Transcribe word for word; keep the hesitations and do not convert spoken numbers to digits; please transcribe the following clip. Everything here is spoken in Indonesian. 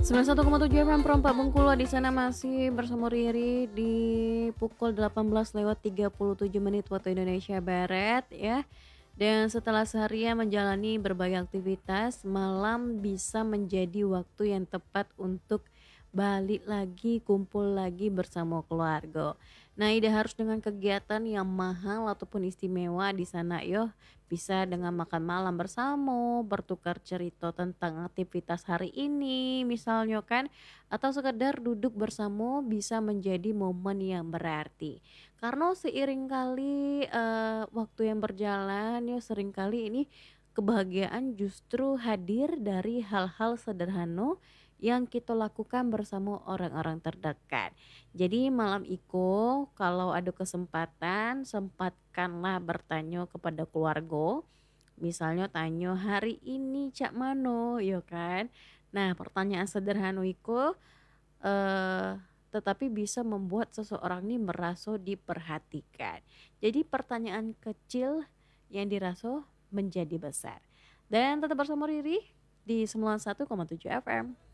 sembilan puluh satu koma tujuh F M Perompak Bengkulu, di sana masih bersama Riri di pukul delapan belas lewat tiga puluh tujuh menit waktu Indonesia Barat ya. Dan setelah seharian menjalani berbagai aktivitas, malam bisa menjadi waktu yang tepat untuk balik lagi, kumpul lagi bersama keluarga. Nah, tidak harus dengan kegiatan yang mahal ataupun istimewa di sana yo. Bisa dengan makan malam bersama, bertukar cerita tentang aktivitas hari ini misalnya kan, atau sekedar duduk bersama bisa menjadi momen yang berarti. Karena seiring kali, eee, waktu yang berjalan ya seringkali ini kebahagiaan justru hadir dari hal-hal sederhana yang kita lakukan bersama orang-orang terdekat. Jadi malam iko kalau ada kesempatan sempatkanlah bertanya kepada keluarga, misalnya tanya, "Hari ini cak mano?" Ya kan. Nah pertanyaan sederhana iku, eee, tetapi bisa membuat seseorang ini merasa diperhatikan. Jadi pertanyaan kecil yang dirasa menjadi besar. Dan tetap bersama Riri di sembilan puluh satu koma tujuh F M.